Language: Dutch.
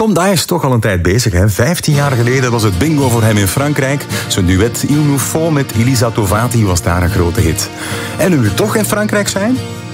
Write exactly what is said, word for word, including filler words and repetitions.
Tom Dye is toch al een tijd bezig. Hè? Vijftien jaar geleden was het bingo voor hem in Frankrijk. Zijn duet Il nous faut met Elisa Tovati was daar een grote hit. En nu we toch in Frankrijk zijn,